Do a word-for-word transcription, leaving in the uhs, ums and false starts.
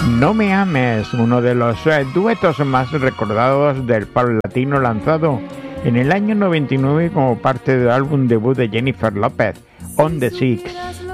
No me ames, uno de los eh, duetos más recordados del pop latino, lanzado en el año noventa y nueve como parte del álbum debut de Jennifer López, On the Six.